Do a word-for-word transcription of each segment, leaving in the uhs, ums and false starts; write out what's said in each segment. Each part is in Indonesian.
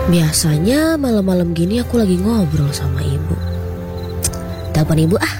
Biasanya malam-malam gini aku lagi ngobrol sama ibu. Telepon ibu ah.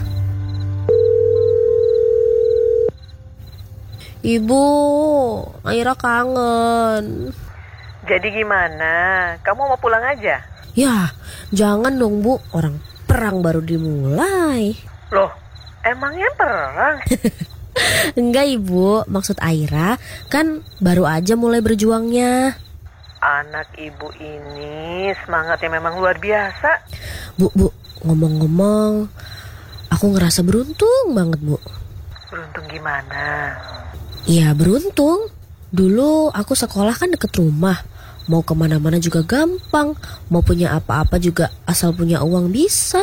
Ibu, Aira kangen. Jadi gimana? Kamu mau pulang aja? Ya, jangan dong bu, orang perang baru dimulai. Loh, emangnya perang? Enggak ibu, maksud Aira kan baru aja mulai berjuangnya. Anak ibu ini semangatnya memang luar biasa. Bu, bu, ngomong-ngomong, aku ngerasa beruntung banget bu. Beruntung gimana? Iya beruntung. Dulu aku sekolah kan deket rumah. Mau kemana-mana juga gampang. Mau punya apa-apa juga asal punya uang bisa.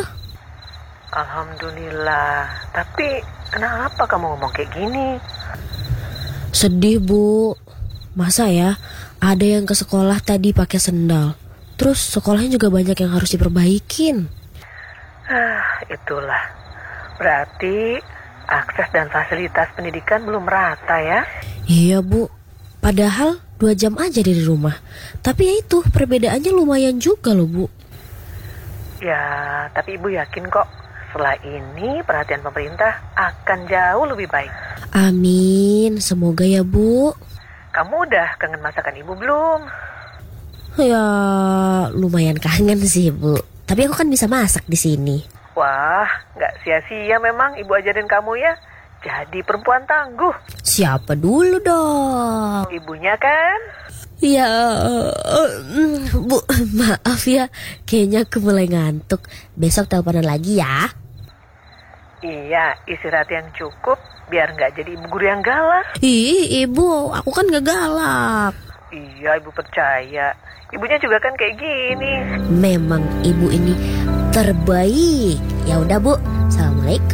Alhamdulillah. Tapi kenapa kamu ngomong kayak gini? Sedih bu. Masa ya ada yang ke sekolah tadi pakai sendal. Terus sekolahnya juga banyak yang harus diperbaikin. Ah, itulah. Berarti akses dan fasilitas pendidikan belum merata ya? Iya bu. Padahal dua jam aja dari rumah. Tapi ya itu perbedaannya lumayan juga loh bu. Ya, tapi ibu yakin kok setelah ini perhatian pemerintah akan jauh lebih baik. Amin. Semoga ya bu. Kamu udah kangen masakan ibu belum? Ya lumayan kangen sih bu. Tapi aku kan bisa masak di sini. Wah, nggak sia-sia memang ibu ajarin kamu ya. Jadi perempuan tangguh. Siapa dulu dong? Ibunya kan? Ya bu, maaf ya. Kayaknya aku mulai ngantuk. Besok teleponan lagi ya. Iya, istirahat yang cukup biar nggak jadi ibu guru yang galak. Ih ibu, aku kan gak galak. Iya, ibu percaya. Ibunya juga kan kayak gini. Memang ibu ini terbaik. Ya udah bu, assalamualaikum.